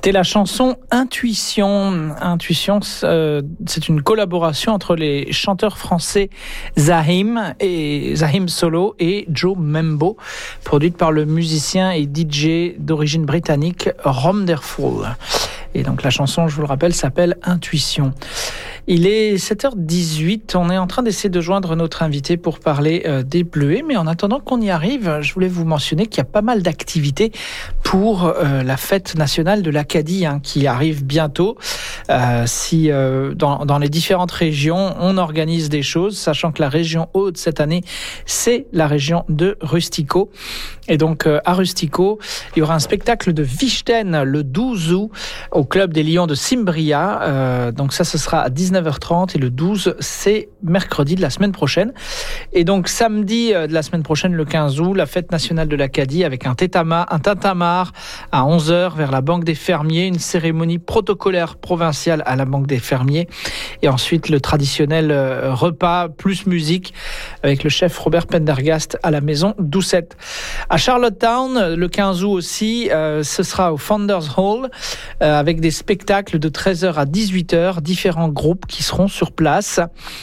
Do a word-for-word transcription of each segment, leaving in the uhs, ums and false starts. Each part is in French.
C'était la chanson Intuition. Intuition, euh, c'est une collaboration entre les chanteurs français Zahim et Zahim Solo et Joe Membo, produite par le musicien et D J d'origine britannique Romderful. Et donc la chanson, je vous le rappelle, s'appelle Intuition. Il est sept heures dix-huit, on est en train d'essayer de joindre notre invité pour parler euh, des Bleuets, mais en attendant qu'on y arrive, je voulais vous mentionner qu'il y a pas mal d'activités pour euh, la fête nationale de l'Acadie hein, qui arrive bientôt. Euh, si euh, dans, dans les différentes régions, on organise des choses, sachant que la région Aude cette année, c'est la région de Rustico. Et donc euh, à Rustico, il y aura un spectacle de Vichten le douze août au club des Lions de Cimbria. Euh, donc ça, ce sera à dix-neuf heures trente et le douze, c'est mercredi de la semaine prochaine. Et donc samedi euh, de la semaine prochaine, le quinze août, la fête nationale de l'Acadie avec un tétama, un tintamarre à onze heures vers la Banque des Fermiers, une cérémonie protocolaire provinciale à la Banque des Fermiers et ensuite le traditionnel euh, repas plus musique avec le chef Robert Pendergast à la maison Doucette. À Charlottetown, le quinze août aussi, euh, ce sera au Founders Hall euh, avec des spectacles de treize heures à dix-huit heures, différents groupes qui seront sur place,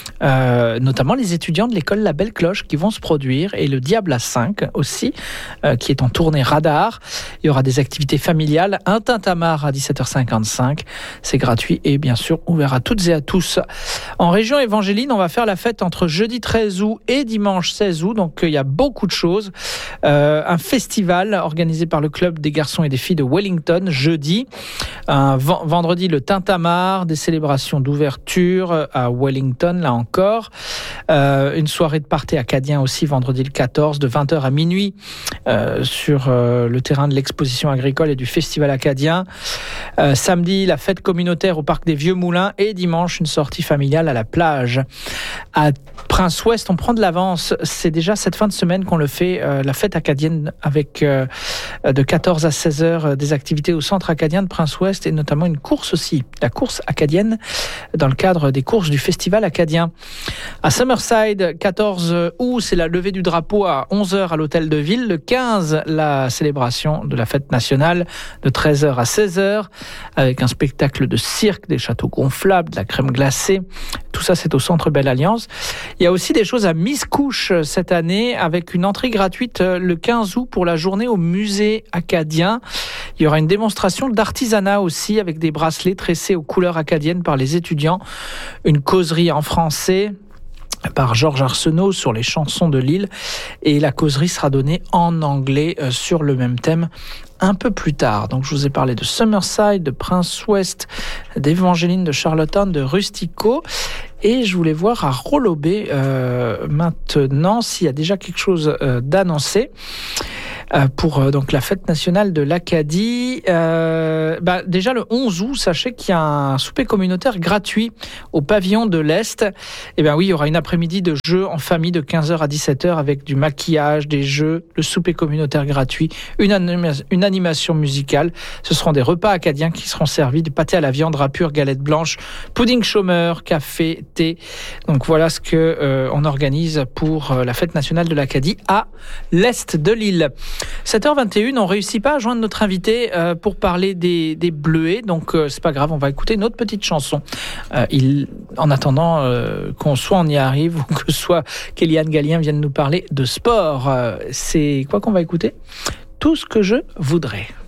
euh, notamment les étudiants de l'école La Belle Cloche qui vont se produire et le Diable à cinq aussi, euh, qui est en tournée radar. Il y aura des activités familiales, un tintamarre à dix-sept heures cinquante-cinq, c'est gratuit et bien sûr ouvert à toutes et à tous. En région évangéline, on va faire la fête entre jeudi treize août et dimanche seize août, donc il y a beaucoup de choses. Euh, un festival organisé par le club des garçons et des filles de Wellington jeudi, un v- vendredi le tintamarre, des célébrations d'ouverture à Wellington là encore, euh, une soirée de party acadien aussi vendredi le quatorze de vingt heures à minuit euh, sur euh, le terrain de l'exposition agricole et du festival acadien. Euh, samedi la fête communautaire au parc des Vieux Moulins et dimanche une sortie familiale à la plage. À Prince-Ouest, on prend de l'avance, c'est déjà cette fin de semaine qu'on le fait, euh, la fête acadienne avec euh, de quatorze à seize heures euh, des activités au centre acadien de Prince-Ouest et notamment une course aussi, la course acadienne dans le cadre des courses du festival acadien. À Summerside, quatorze août, c'est la levée du drapeau à onze heures à l'hôtel de ville. Le quinze, la célébration de la fête nationale de treize heures à seize heures avec un spectacle de cirque, des châteaux gonflables, de la crème glacée. Tout ça, c'est au centre Belle Alliance. Il y a aussi des choses à Miscouche cette année avec une entrée gratuite le quinze août pour la journée au musée acadien. Il y aura une démonstration d'artisanat aussi avec des bracelets tressés aux couleurs acadiennes par les étudiants. Une causerie en français par Georges Arsenault sur les chansons de l'île et la causerie sera donnée en anglais sur le même thème un peu plus tard. Donc je vous ai parlé de Summerside, de Prince-Ouest, d'Évangéline, de Charlottetown, de Rustico et je voulais voir à Rolobé euh, maintenant s'il y a déjà quelque chose euh, d'annoncé. Euh, pour euh, donc la fête nationale de l'Acadie. Euh, bah, déjà le onze août, sachez qu'il y a un souper communautaire gratuit au pavillon de l'Est. Et bien oui, il y aura une après-midi de jeux en famille de quinze heures à dix-sept heures avec du maquillage, des jeux, le souper communautaire gratuit, une, anima- une animation musicale. Ce seront des repas acadiens qui seront servis, du pâté à la viande, rapure, galette blanche, pudding chômeur, café, thé. Donc voilà ce que euh, on organise pour euh, la fête nationale de l'Acadie à l'Est de l'île. sept heures vingt et une, on ne réussit pas à joindre notre invité euh, pour parler des, des Bleuets, donc euh, c'est pas grave, on va écouter une autre petite chanson. Euh, il, en attendant euh, qu'on soit on y arrive ou que soit Kéliane Gallien vienne nous parler de sport. Euh, c'est quoi qu'on va écouter ? Tout ce que je voudrais.